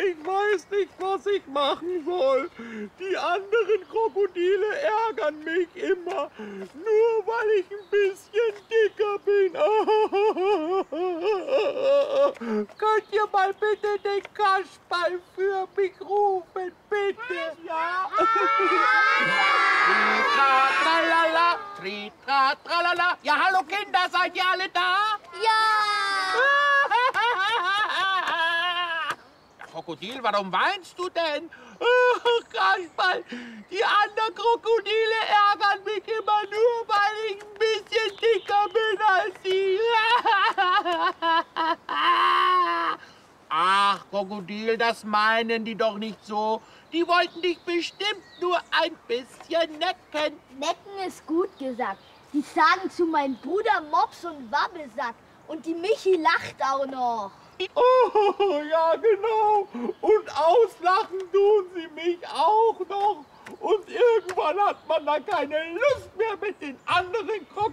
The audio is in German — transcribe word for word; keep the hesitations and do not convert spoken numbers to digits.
ich weiß nicht, was ich machen soll. Die anderen Krokodile ärgern mich immer, nur weil ich ein bisschen dicker bin. Könnt ihr mal bitte den Kasperl für mich rufen, bitte? Ja. Tritra, tralala, tritra, tralala. Ja, hallo Kinder, seid ihr alle da? Ja! Krokodil, warum weinst du denn? Oh, Kasperl, die anderen Krokodile ärgern mich immer nur, weil ich ein bisschen dicker bin als sie. Ach, Krokodil, das meinen die doch nicht so. Die wollten dich bestimmt nur ein bisschen necken. Necken ist gut gesagt. Die sagen zu meinem Bruder Mops und Wabbelsack. Und die Michi lacht auch noch. Oh, ja genau. Und auslachen tun sie mich auch noch. Und irgendwann hat man dann keine Lust mehr, mit den anderen Krokodilern